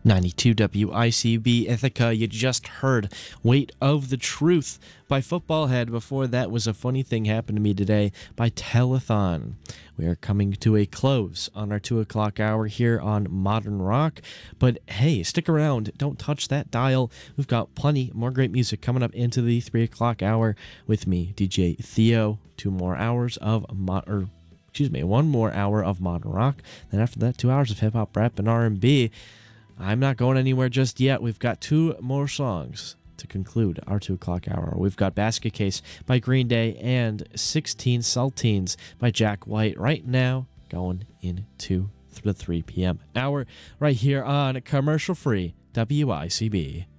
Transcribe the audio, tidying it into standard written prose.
92 WICB Ithaca. You just heard Weight of the Truth by Football Head. Before that was A Funny Thing Happened to Me Today by Telethon. We are coming to a close on our 2 o'clock hour here on Modern Rock. But hey, stick around. Don't touch that dial. We've got plenty more great music coming up into the 3 o'clock hour with me, DJ Theo. 1 more hour of Modern Rock. Then after that, 2 hours of hip-hop, rap, and R&B. I'm not going anywhere just yet. We've got 2 more songs to conclude our 2 o'clock hour. We've got Basket Case by Green Day and 16 Saltines by Jack White right now, going into the 3 p.m. hour right here on commercial-free WICB.